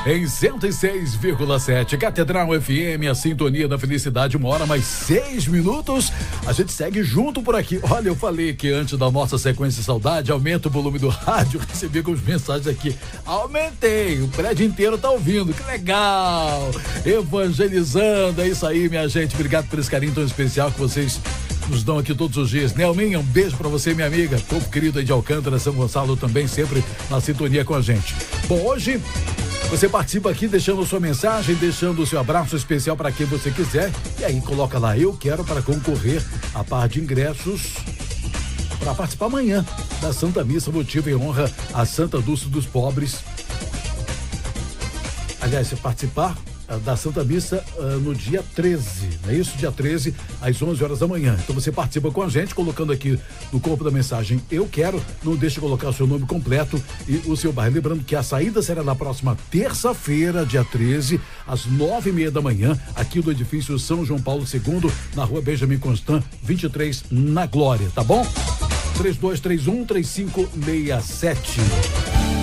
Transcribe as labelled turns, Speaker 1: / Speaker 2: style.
Speaker 1: em 106,7. Catedral FM, a sintonia da felicidade, 1h mais 6 minutos. A gente segue junto por aqui. Olha, eu falei que antes da nossa sequência de saudade, aumenta o volume do rádio. Recebi algumas mensagens aqui. Aumentei, o prédio inteiro tá ouvindo. Que legal! Evangelizando, é isso aí, minha gente. Obrigado por esse carinho tão especial que vocês nos dão aqui todos os dias. Nelminha, um beijo pra você, minha amiga. Povo querido aí de Alcântara, São Gonçalo também, sempre na sintonia com a gente. Bom, hoje você participa aqui deixando sua mensagem, deixando o seu abraço especial para quem você quiser. E aí coloca lá, eu quero, para concorrer a par de ingressos para participar amanhã da Santa Missa Votiva em honra a Santa Dulce dos Pobres. Aliás, se participar da Santa Missa no dia 13, não é isso? Dia 13, às 11 horas da manhã. Então você participa com a gente, colocando aqui no corpo da mensagem eu quero, não deixe de colocar o seu nome completo e o seu bairro. Lembrando que a saída será na próxima terça-feira, dia 13, às 9h30 da manhã, aqui do edifício São João Paulo II, na rua Benjamin Constant, 23, na Glória, tá bom? 3231-3567.